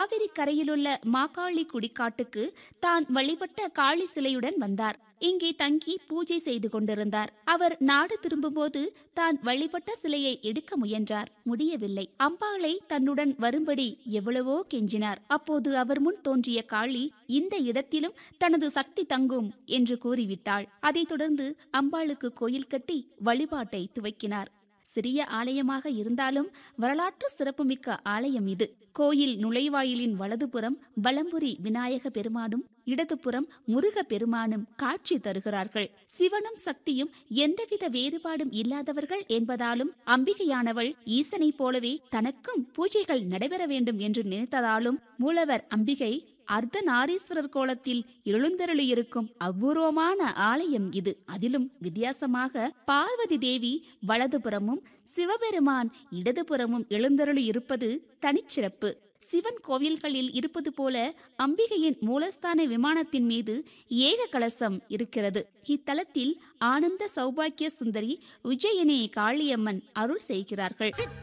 காவிரி கரையிலுள்ள மாக்காளி குடிக்காட்டுக்கு தான் வழிபட்ட காளி சிலையுடன் வந்தார். இங்கே தங்கி பூஜை செய்து கொண்டிருந்தார். அவர் நாடு திரும்பும்போது தான் வழிபட்ட சிலையை எடுக்க முயன்றார். முடியவில்லை. அம்பாளை தன்னுடன் வரும்படி எவ்வளவோ கெஞ்சினார். அப்போது அவர் முன் தோன்றிய காளி, இந்த இடத்திலும் தனது சக்தி தங்கும் என்று கூறிவிட்டாள். அதைத் தொடர்ந்து அம்பாளுக்கு கோயில் கட்டி வழிபாட்டை துவக்கினார். சிறிய ஆலயமாக இருந்தாலும் வரலாற்று சிறப்புமிக்க ஆலயம் இது. கோயில் நுழைவாயிலின் வலதுபுறம் பலம்புரி விநாயக பெருமானும் இடதுபுறம் முருக பெருமானும் காட்சி தருகிறார்கள். சிவனும் சக்தியும் எந்தவித வேறுபாடும் இல்லாதவர்கள் என்பதாலும் அம்பிகையானவள் ஈசனை போலவே தனக்கும் பூஜைகள் நடைபெற வேண்டும் என்று நினைத்ததாலும் மூலவர் அம்பிகை அர்த்தநாரீஸ்வரர் கோலத்தில் எழுந்தருளியிருக்கும் அபூர்வமான ஆலயம் இது. அதிலும் வித்தியாசமாக பார்வதி தேவி வலதுபுறமும் சிவபெருமான் இடதுபுறமும் எழுந்தருளி இருப்பது தனிச்சிறப்பு. சிவன் கோவில்களில் இருப்பது போல அம்பிகையின் மூலஸ்தான விமானத்தின் மீது ஏக கலசம் இருக்கிறது. இத்தலத்தில் ஆனந்த சௌபாக்கிய சுந்தரி உஜ்ஜயினி காளியம்மன் அருள் செய்கிறார்கள்.